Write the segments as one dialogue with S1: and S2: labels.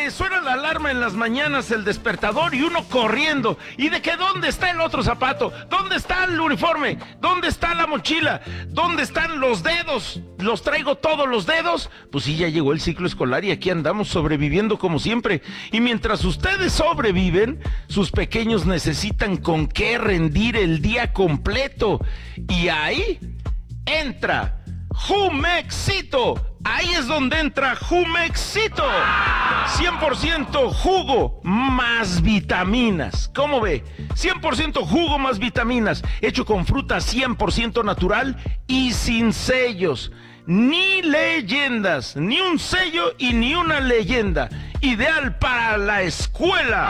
S1: que suena la alarma en las mañanas, el despertador, y uno corriendo. ¿Y de qué? ¿Dónde está el otro zapato? ¿Dónde está el uniforme? ¿Dónde está la mochila? ¿Dónde están los dedos? ¿Los traigo todos los dedos? Pues sí, ya llegó el ciclo escolar y aquí andamos sobreviviendo como siempre. Y mientras ustedes sobreviven, sus pequeños necesitan con qué rendir el día completo. Y ahí entra Jumexito. Ahí es donde entra Jumexito. 100% jugo más vitaminas. ¿Cómo ve? 100% jugo más vitaminas. Hecho con fruta 100% natural y sin sellos. Ni leyendas. Ni un sello y ni una leyenda. Ideal para la escuela.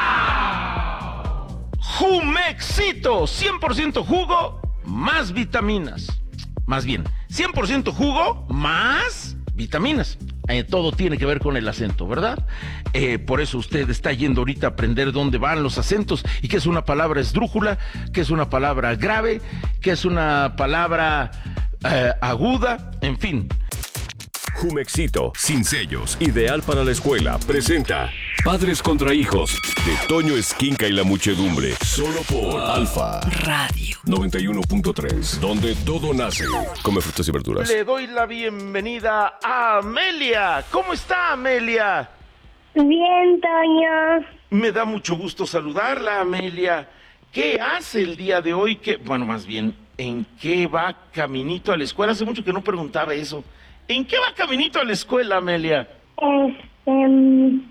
S1: Jumexito. 100% jugo más vitaminas. Más bien, 100% jugo más vitaminas. Todo tiene que ver con el acento, ¿verdad? Por eso usted está yendo ahorita a aprender dónde van los acentos y qué es una palabra esdrújula, qué es una palabra grave, qué es una palabra aguda, en fin.
S2: Jumexito, sin sellos, ideal para la escuela, presenta Padres contra Hijos, de Toño Esquinca y la Muchedumbre, solo por Alfa Radio 91.3, donde todo nace. Come frutas y verduras.
S1: Le doy la bienvenida a Amelia. ¿Cómo está, Amelia?
S3: Bien, Toño.
S1: Me da mucho gusto saludarla, Amelia. ¿Qué hace el día de hoy? Bueno, más bien, ¿en qué va caminito a la escuela? Hace mucho que no preguntaba eso. ¿En qué va caminito a la escuela, Amelia?
S3: En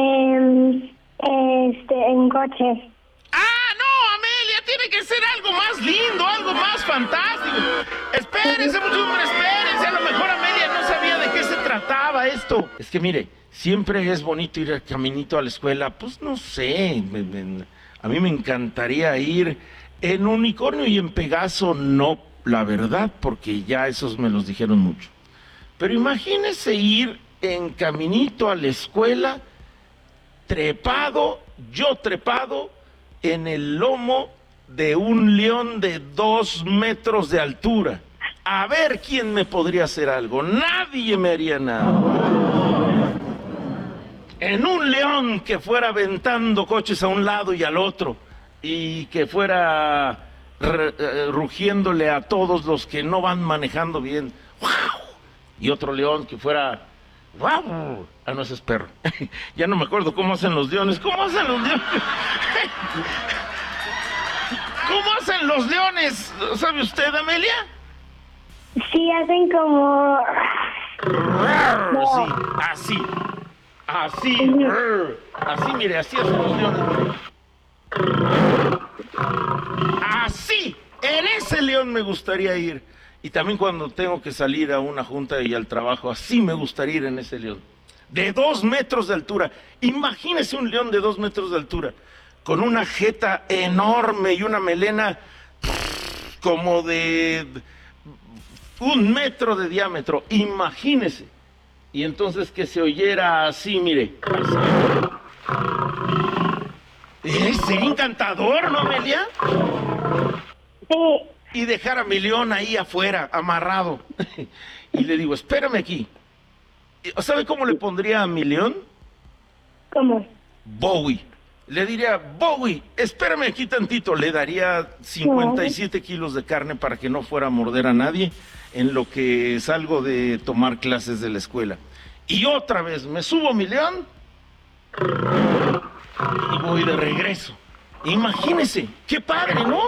S3: coche.
S1: ¡Ah, no, Amelia! Tiene que ser algo más lindo, algo más fantástico. Espérense, muchachos, espérense. A lo mejor Amelia no sabía de qué se trataba esto. Es que mire, siempre es bonito ir caminito a la escuela. Pues no sé, a mí me encantaría ir en unicornio y en Pegaso, no, la verdad, porque ya esos me los dijeron mucho. Pero imagínese ir en caminito a la escuela, trepado en el lomo de un león de 2 metros de altura. A ver quién me podría hacer algo. Nadie me haría nada. En un león que fuera aventando coches a un lado y al otro, y que fuera rugiéndole a todos los que no van manejando bien. ¡Wow! Y otro león que fuera... ¡Wow! Ah, no, ese es perro. Ya no me acuerdo cómo hacen los leones. ¿Cómo hacen los leones? ¿Cómo hacen los leones? ¿Sabe usted, Amelia?
S3: Sí, hacen como...
S1: Sí, así. Así. Así, mire, así hacen los leones. Así. En ese león me gustaría ir. Y también cuando tengo que salir a una junta y al trabajo, así me gustaría ir en ese león. De 2 metros de altura. Imagínese un león de 2 metros de altura, con una jeta enorme y una melena como de 1 metro de diámetro. Imagínese. Y entonces que se oyera así, mire. Así. Sería encantador, ¿no, Amelia?
S3: Sí.
S1: Y dejar a mi león ahí afuera, amarrado. Y le digo, espérame aquí. ¿Sabe cómo le pondría a mi león?
S3: ¿Cómo?
S1: Bowie. Le diría, Bowie, espérame aquí tantito. Le daría 57 kilos de carne para que no fuera a morder a nadie en lo que salgo de tomar clases de la escuela. Y otra vez me subo a mi león y voy de regreso. Imagínese, qué padre, ¿no?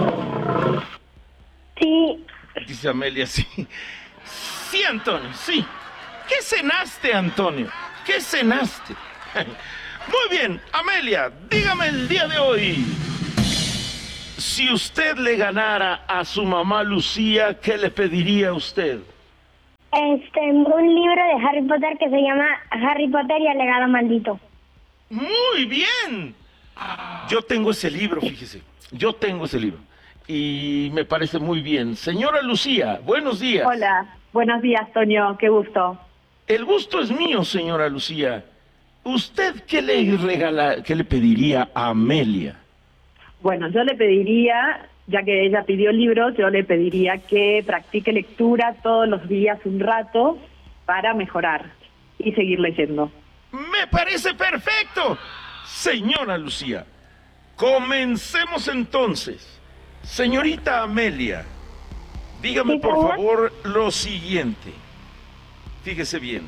S3: Sí.
S1: Dice Amelia, sí. Sí, Antonio, sí. ¿Qué cenaste, Antonio? ¿Qué cenaste? Muy bien, Amelia, dígame el día de hoy. Si usted le ganara a su mamá Lucía, ¿qué le pediría a usted?
S3: Un libro de Harry Potter que se llama Harry Potter y el legado maldito.
S1: Muy bien. Yo tengo ese libro, fíjese. Yo tengo ese libro. Y me parece muy bien. Señora Lucía, buenos días.
S4: Hola, buenos días, Toño, qué gusto.
S1: El gusto es mío, señora Lucía. ¿Usted qué le pediría a Amelia?
S4: Bueno, yo le pediría, ya que ella pidió libros, yo le pediría que practique lectura todos los días un rato para mejorar y seguir leyendo.
S1: Me parece perfecto. Señora Lucía, comencemos entonces. Señorita Amelia, dígame
S3: Sí,
S1: por
S3: señor.
S1: favor lo siguiente. Fíjese bien.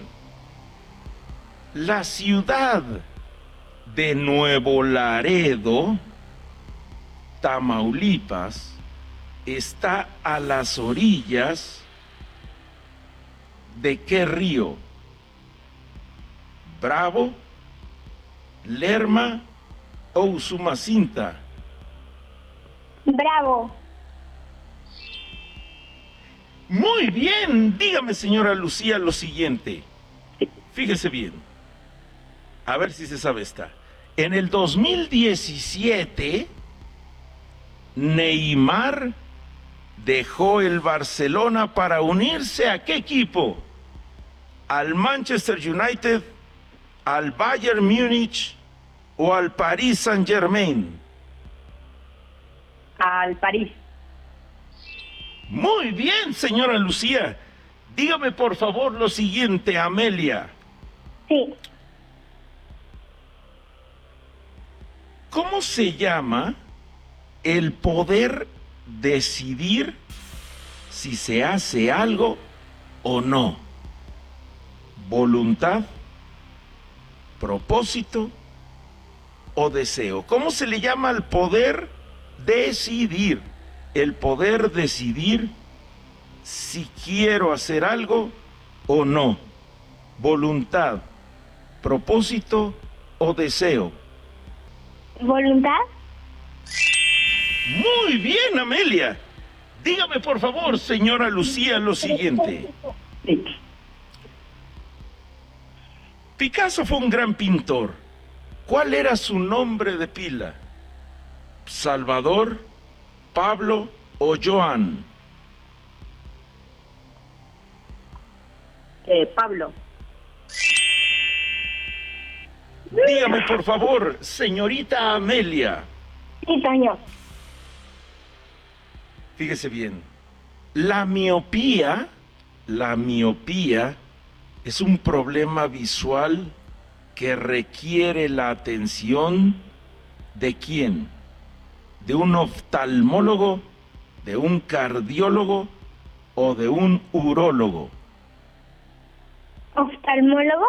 S1: La ciudad de Nuevo Laredo, Tamaulipas, está a las orillas ¿de qué río? ¿Bravo, Lerma o Usumacinta?
S3: Bravo.
S1: Muy bien, dígame señora Lucía lo siguiente. Fíjese bien, a ver si se sabe esta. En el 2017, Neymar dejó el Barcelona para unirse ¿a qué equipo? ¿Al Manchester United, al Bayern Múnich o al Paris Saint-Germain?
S4: Al París.
S1: Muy bien, señora Lucía. Dígame por favor lo siguiente, Amelia.
S3: Sí.
S1: ¿Cómo se llama el poder decidir si se hace algo o no? ¿Voluntad, propósito o deseo? ¿Cómo se le llama al poder decidir? El poder decidir si quiero hacer algo o no. Voluntad, propósito o deseo.
S3: ¿Voluntad?
S1: Muy bien, Amelia. Dígame por favor, señora Lucía, lo siguiente.
S4: Sí.
S1: Picasso fue un gran pintor. ¿Cuál era su nombre de pila? ¿Salvador, Pablo o Joan?
S4: Pablo.
S1: Dígame por favor, señorita Amelia.
S3: Sí, Toño.
S1: Fíjese bien. La miopía es un problema visual que requiere la atención ¿de quién? ¿De un oftalmólogo, de un cardiólogo o de un urólogo?
S3: ¿Oftalmólogo?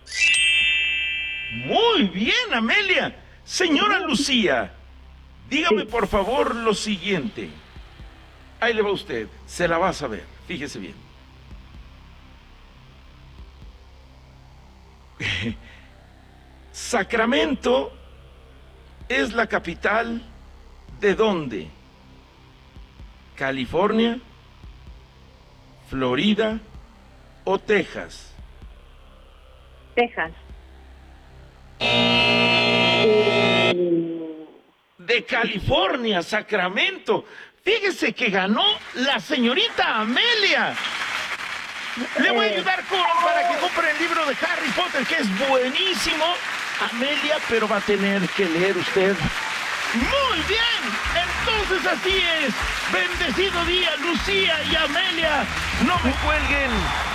S1: Muy bien, Amelia. Señora Lucía, dígame por favor lo siguiente. Ahí le va usted, se la va a saber, fíjese bien. Sacramento es la capital ¿de dónde? ¿California, Florida o Texas?
S4: Texas.
S1: De California, Sacramento. Fíjese que ganó la señorita Amelia. Le voy a ayudar para que compre el libro de Harry Potter, que es buenísimo, Amelia, pero va a tener que leer usted. Muy bien, entonces así es. Bendecido día, Lucía y Amelia. No me cuelguen.